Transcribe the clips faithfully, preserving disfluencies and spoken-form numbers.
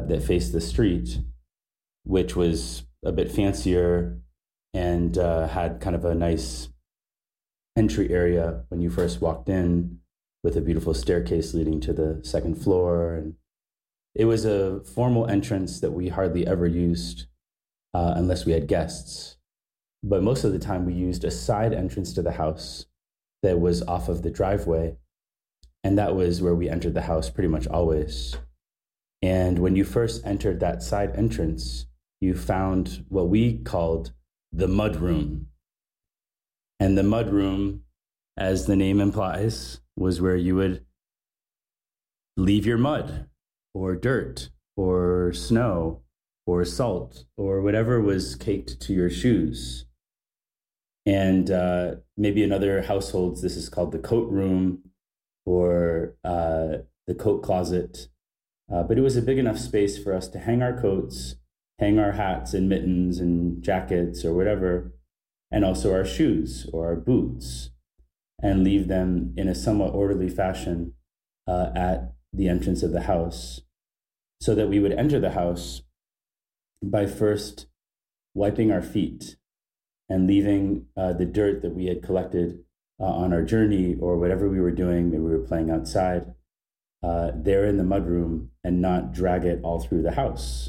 that faced the street, which was a bit fancier and uh, had kind of a nice entry area when you first walked in, with a beautiful staircase leading to the second floor. And it was a formal entrance that we hardly ever used uh, unless we had guests. But most of the time we used a side entrance to the house that was off of the driveway. And that was where we entered the house pretty much always. And when you first entered that side entrance, you found what we called the mud room. And the mud room, as the name implies, was where you would leave your mud or dirt or snow or salt or whatever was caked to your shoes. And uh, maybe in other households, this is called the coat room or uh, the coat closet. Uh, but it was a big enough space for us to hang our coats, hang our hats and mittens and jackets or whatever, and also our shoes or our boots, and leave them in a somewhat orderly fashion uh, at the entrance of the house, so that we would enter the house by first wiping our feet and leaving uh, the dirt that we had collected uh, on our journey or whatever we were doing, maybe we were playing outside, uh, there in the mudroom, and not drag it all through the house.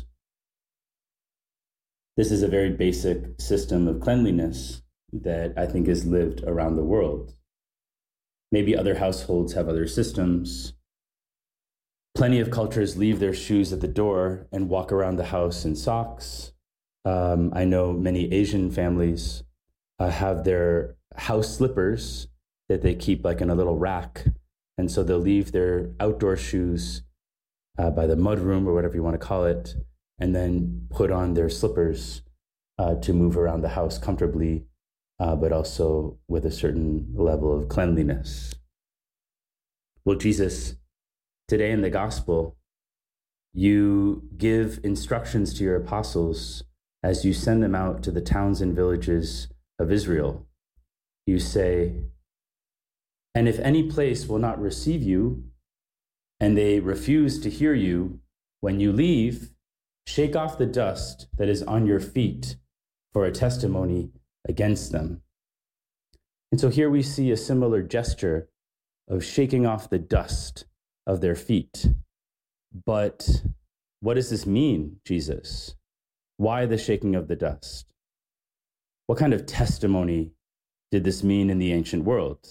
This is a very basic system of cleanliness that I think is lived around the world. Maybe other households have other systems. Plenty of cultures leave their shoes at the door and walk around the house in socks. Um, I know many Asian families uh, have their house slippers that they keep like in a little rack. And so they'll leave their outdoor shoes uh, by the mudroom or whatever you want to call it, and then put on their slippers uh, to move around the house comfortably, uh, but also with a certain level of cleanliness. Well, Jesus, today in the gospel, you give instructions to your apostles as you send them out to the towns and villages of Israel. You say, "And if any place will not receive you, and they refuse to hear you, when you leave, shake off the dust that is on your feet for a testimony against them." And so here we see a similar gesture of shaking off the dust of their feet. But what does this mean, Jesus? Why the shaking of the dust? What kind of testimony did this mean in the ancient world?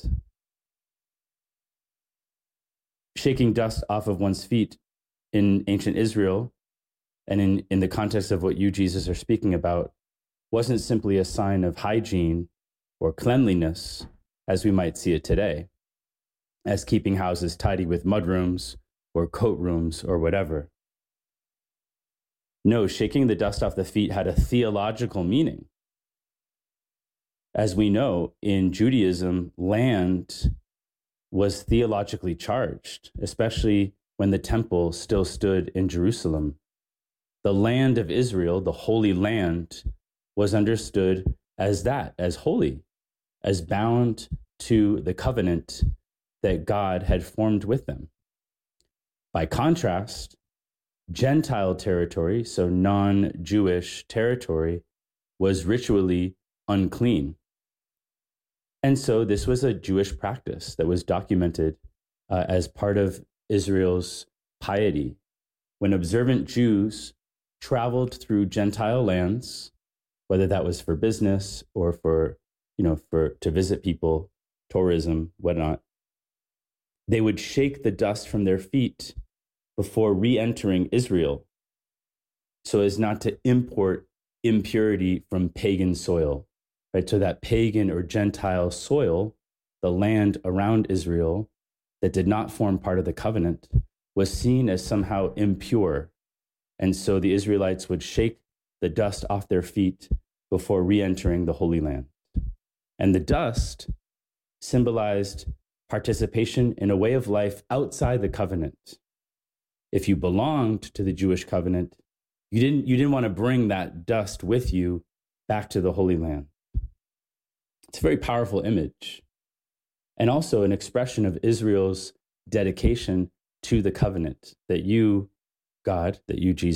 Shaking dust off of one's feet in ancient Israel, and in, in the context of what you, Jesus, are speaking about, wasn't simply a sign of hygiene or cleanliness, as we might see it today, as keeping houses tidy with mudrooms or coat rooms or whatever. No, shaking the dust off the feet had a theological meaning. As we know, in Judaism, land was theologically charged, especially when the temple still stood in Jerusalem. The land of Israel, the Holy Land, was understood as that, as holy, as bound to the covenant that God had formed with them. By contrast, Gentile territory, so non-Jewish territory, was ritually unclean. And so this was a Jewish practice that was documented uh, as part of Israel's piety. When observant Jews traveled through Gentile lands, whether that was for business or for, you know, for to visit people, tourism, whatnot, they would shake the dust from their feet before re-entering Israel, so as not to import impurity from pagan soil, right? So that pagan or Gentile soil, the land around Israel that did not form part of the covenant, was seen as somehow impure. And so the Israelites would shake the dust off their feet before re-entering the Holy Land. And the dust symbolized participation in a way of life outside the covenant. If you belonged to the Jewish covenant, you didn't, you didn't want to bring that dust with you back to the Holy Land. It's a very powerful image, and also an expression of Israel's dedication to the covenant that you, God, that you, Jesus,